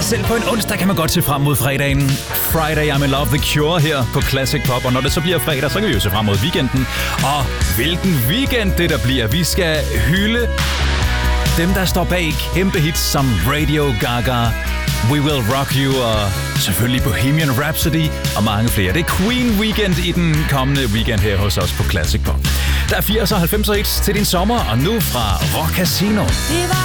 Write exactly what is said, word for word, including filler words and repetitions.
Ja, selv på en onsdag kan man godt se frem mod fredagen. Friday I'm in Love, The Cure her på Classic Pop. Og når det så bliver fredag, så kan vi jo se frem mod weekenden. Og hvilken weekend det der bliver. Vi skal hylde dem, der står bag kæmpe hits som Radio Gaga, We Will Rock You og selvfølgelig Bohemian Rhapsody og mange flere. Det er Queen Weekend i den kommende weekend her hos os på Classic Pop. Der er firs og halvfems hits til din sommer, og nu fra Rock Casino.